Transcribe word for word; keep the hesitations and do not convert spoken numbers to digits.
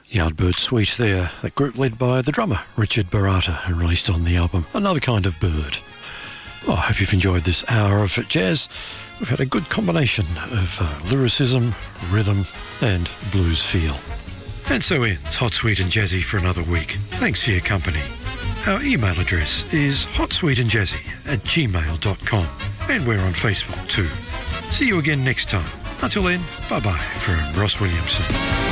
Yardbird Suite there, that group led by the drummer Richard Barata and released on the album Another Kind of Bird. Well, I hope you've enjoyed this hour of jazz. We've had a good combination of uh, lyricism, rhythm and blues feel. And so ends Hot, Sweet and Jazzy for another week. Thanks for your company. Our email address is hotsweetandjazzy at gmail dot com and we're on Facebook too. See you again next time. Until then, bye-bye from Ross Williamson.